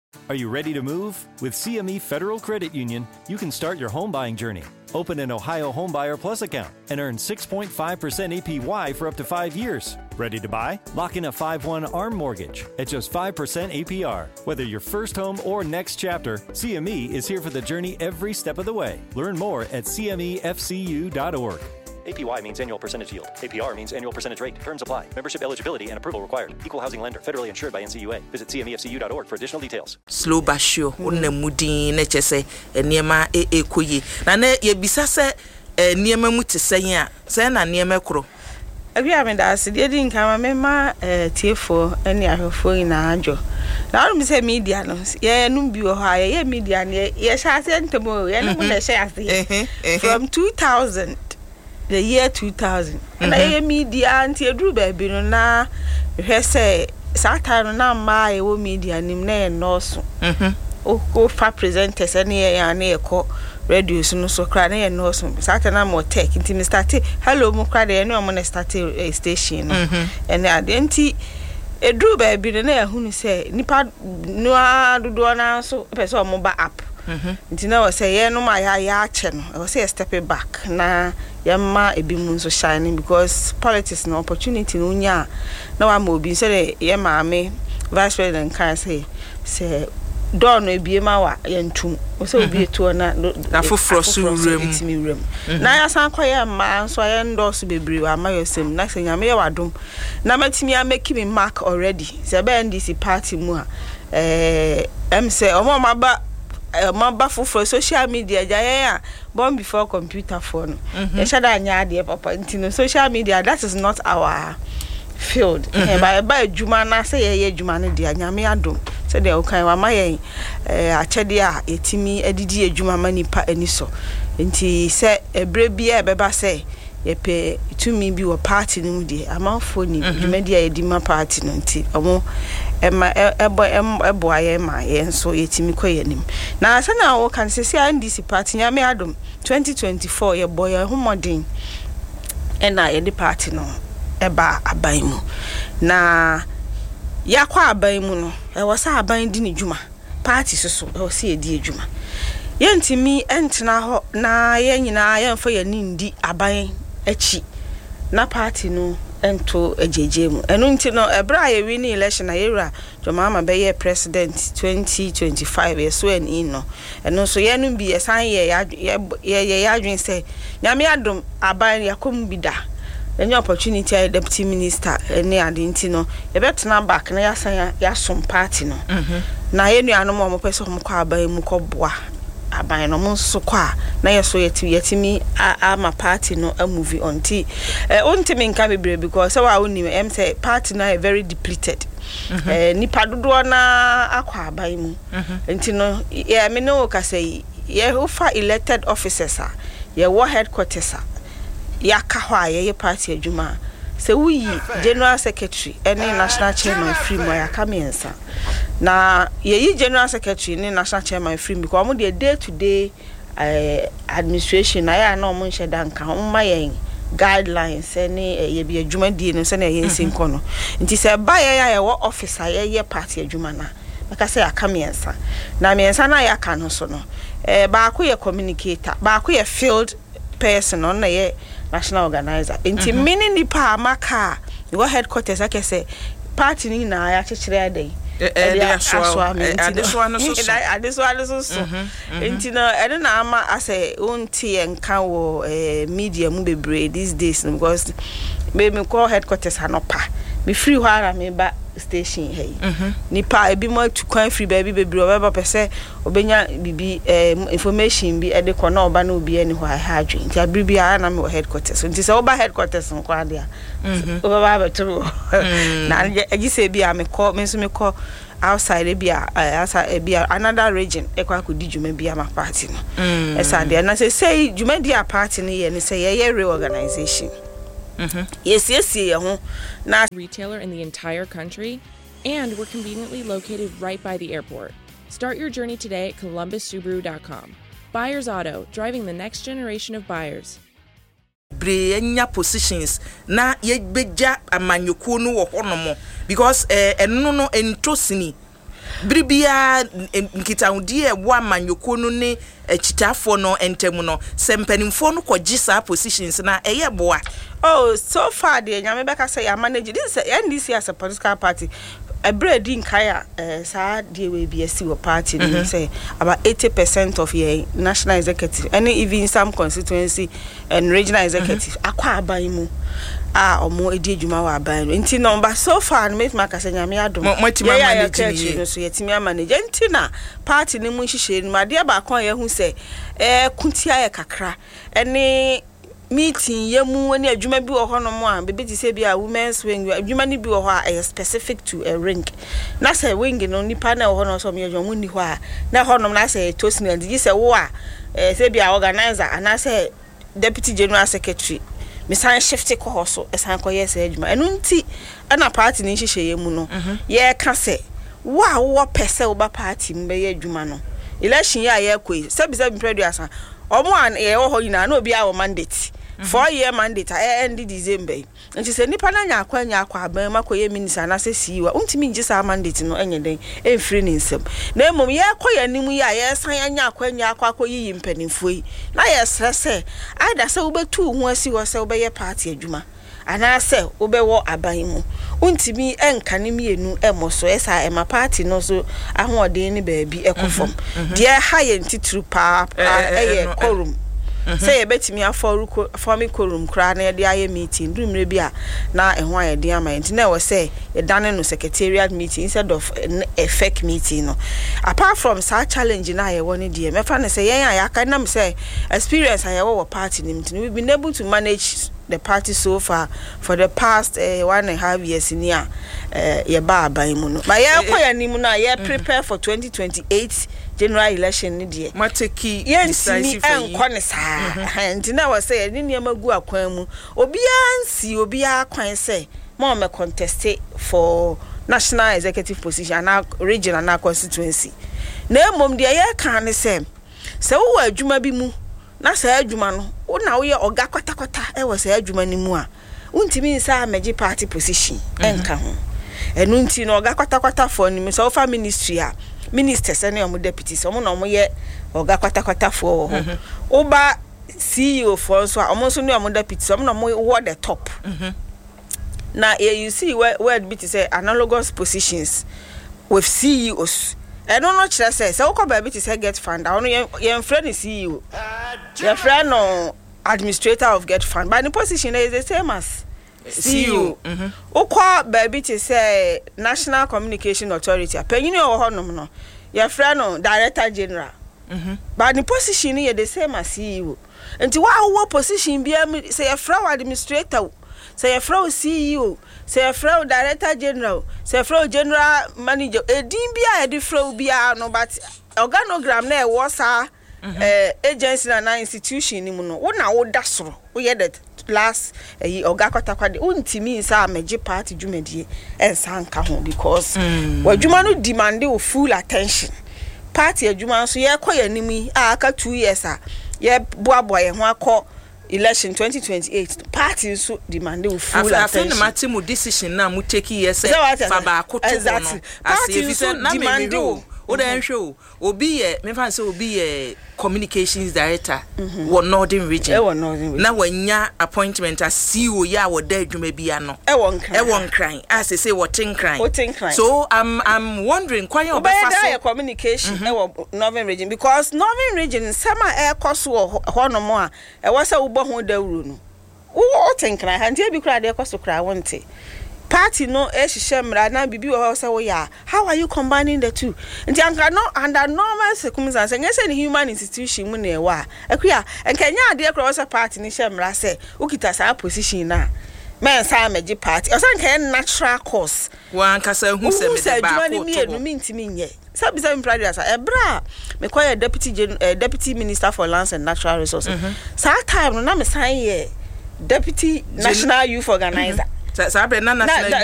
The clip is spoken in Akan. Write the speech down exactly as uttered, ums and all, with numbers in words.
Are you ready to move? With C M E Federal Credit Union, you can start your home buying journey. Open an Ohio Homebuyer Plus account and earn six point five percent A P Y for up to five years. Ready to buy? Lock in a five one ARM mortgage at just five percent A P R. Whether your first home or next chapter, C M E is here for the journey every step of the way. Learn more at C M E F C U dot org. A P Y means annual percentage yield. A P R means annual percentage rate. Terms apply. Membership eligibility and approval required. Equal housing lender. Federally insured by N C U A. Visit C M E F C U dot org for additional details. Slow basho. Unne mudi ne chese niema e e koyi. Na ne ye bisa se niema mu te se ya. Se na niema kro. Abi ameda ase de din kan ma ma tiefo ene ahwefo ina ajo. Na rum se media no. Ye num bi wo ha ye media ne ye sha se ntemo ye no mu na sha ase. From two thousand the year two thousand. And I media anti edru baby no na hwe se satano na ma e wo media nim na e no so. Mhm. O ko fa presenters ene ya na e ko radio so no so kra na e no so. Satana mo tech nti me start hello mo kra de ene o mo na start station no. Ene adenti edru baby no na ehunu se nipa no adodo na so person mo ba app. Mhm. Nti na wo se ye no ma ya ya ache no. Wo se step back na yamma ebi mun so shining because politics no opportunity no nya na wa ma obi say ye maame vice president kan say say door no ebie ma wa yentum wo say obi etu na na foforo so wurem na ya san koye ma so ye endorse bebre wa ma yosem na say nyame ye wadom na matimi a make me mark already say be N D C party mu a eh em say omo ma ba mamba for social media jaya born before computer phone e shada anya ade papa ntino social media that is not our field e ba ba adwuma na say ye adwuma ne de anyame adom say de okan wa ma yen eh achede a etimi adidi adwuma ma nipa ani so nti say ebre bia e beba say ye pe tumi bi wo party ni mu de amanfo ni adwuma de a edima party no nti omo ema ebo ebo aye ma ye nso yetimi koyenim na asa na wo kan sesi N D C party nyame adom twenty twenty-four ye boy homodin ena ye di party no eba aban mu na yakwa aban mu no e wo sa aban di ni djuma party soso e wo se edi edjuma ye ntimi entena ho na ye nyina ye mfa ye ndi aban achi na party no ento ejejemu enu nti no ebra ye win election ayera jomama be ye president twenty twenty-five ye so en in no enu so ye nu bi esan ye ye ye adwin say nyame adom aban yakom bi da any opportunity a deputy minister ene ade nti no ye betena back na yasan ya som party no mhm na ye nuanom mo pese ho kwa aban mu koboa aban no mo so kwa na ye so yeti yetimi ama party no a movie on ti eh ontimi nka bebre because so wa oni em say party na very depleted eh nipa dodo na akwa aban mu enti no ye me no ka say ye who fa elected officers a ye war headquarters a ya ka hwa ye party adwuma se wuyi general secretary any national chairman free mo ya kamensa na ye yi general secretary ni national chairman free because mo dey day to day uh, administration na ya na mo nhye danka mo ma yen guidelines any ye bi adwuma die no se na ye nsin kono nti se ba ye ya ye wo officer ye ye party adwuma na maka se ya kamensa na mensa na ya ka no so no eh ba ko ye communicator ba ko ye field person on na ye national organizer inti mm -hmm. mini nipa amaka your headquarters ake say party ni na ya chechire adai eh dey aswa adeswa no so so adeswa no so inti no ede na ama ase unti enka wo media mu bebre these days because me me call headquarters anopa me free hwara me ba station hey nipa ebi mo tukwan free baby bebre obeba pese obenya bibi information bi ede ko na oba na obi ani hwa ha adwen nti abribi ara na me headquarters nti se oba headquarters nko ade a obeba betru na agi se bi a me call me so me call outside bi a outside bi another region e kwa ko di djuma bi ama party no esa de na se say djuma di a party no ye ne say ye reorganization. Mm-hmm. Yes, yes, yes. Not retailer in the entire country, and we're conveniently located right by the airport. Start your journey today at columbus subaru dot com. Buyers Auto, driving the next generation of buyers. Brenya positions na ye beja amanyoku no wo honomo because eh eno no entosini bribia nkitaudi e wo amanyoko no ne echitafo no entemu no sempanimfo no kɔgye saa positions na eye boa. Oh, so far the nyame beka say ya manage this N D C as a political party. A bread in Kaya, uh, sa dear will be a civil party, mm-hmm. say about eighty percent of your national executive, and even some constituency and regional executive, aqua by mu. Ah, or more did you my by into number so far, make my Casania do much manage, so yet me manage. Entina party ni mushi, my dear Bacoya who say, eh, Kuntia Kakra, any. Meeting yemu when adwuma bi wo ho no mo a bebe ti se bi a women's wing adwuma ni bi wo ho a specific to a ring na say wing no nipa na wo ho no so me adwuma ni ho a na ho no na say toast na di say wo a se bi a organizer ana say deputy general secretary me san shift ko ho so e san ko yes adwuma enu nti ana party ni hihye yemu no ye ka say wo a wo pese wo ba party mbe ye adwuma no election ya ye koi se bi se bi producer omo an ye wo ho nyina na obi a wo mandate four year mandate a end December nti se nipa na nya akwa nya akwa aban makoye minister na se C E O untimi ngi sa mandate no enye den emfiri ni nsem na emom ye koya nimu ya ye san anya akwa nya akwa koyi mpanimfo yi na ye sese aida se ubetu hu asi wo se ubeye party adwuma ana se ubewo aban mu untimi enka ne mienu emoso esa ema party no so ahoden ni baabi ekofom de ha ye ntitru pa eye quorum say betimi aforu formi quorum kra na de aye meeting rumre bia na ehwo aye de amant na we say e dane no secretariat meeting instead of a fake meeting no apart from such challenge na aye woni de me fa na say yen ayaka na me say experience aye wo party nim tin we've been able to manage the party so far for the past uh, one and a half years in here uh, ye ba aban mu no but ye koya nim na ye prepare for twenty twenty-eight general election ni de mateki decisive enko ne saa nti na we say ni niam agu akwan mu obi ansi obi akwan say mo me contest for national executive position na regional na constituency na emom de ye kan ne say se wo adwuma bi mu na sa adwuma no wo na wo ye oga kwata kwata e wo sa adwuma ni mu a untimi nsa meji party position enka ho enu nti no oga kwata kwata for ni so fa ministry a ministers ene omo deputies omo na omo ye oga kwata kwata for wo ho oba C E O for so omo so ni omo deputies omo na omo wo the top na you see where where bit say analogous positions with C E Os. I don't know what I say. So, come baby to say get fund. I only your friend is C E O. Your friend no administrator of get fund. But the position is the same as C E O. O call baby to say National Communication Authority. Penny no ho no no. Your friend no director general. But the position is the same as C E O. And to what position be say your friend administrator. Say a fraud C E O, say a fraud director general, say a fraud general manager. A din bia a different bia no, but organogram na was a agency and institution ni muno. What now? What that's so? We had that last a orgakota kwade. Untimi sa meji party jumedi and sanka home because what jumanu demanded full attention. Party a juman so ye kwa ye nimi a aka two years a ye boa boa ye ho akọ election twenty twenty-eight party so demand full attention. After the matimu decision na mu take yes fa ba akoto no. Party so demand do. O den show obi ye me fan say obi ye communications director wo Northern region. E wo Northern region. Na wanya appointment as C E O ya wo da adwuma bia no. E wo nkran. E wo nkran. As say wo tinkran. Wo tinkran. So I'm I'm wondering why you be fast communication e wo Northern region because Northern region sama e koso ho no mo a e wo say wo bo ho dawuru no. Wo tinkran ha ntia bi kra de koso kra wonte. Party no e hihye na bibi wo say wo ya how are you combining the two nti anka no under normal circumstances nyɛ sɛ human institution mu na e wa akua enkanya ade akra wo say party ni hye mra say ukita sa position na men sa meji party o say nka natural course wan kasa hu se me de ba ko to no mintimi nyɛ sabi sabi pride asa e bra me call deputy uh, deputy minister for lands and natural resources sa time no na me sign here deputy national youth organizer. Sa sa na national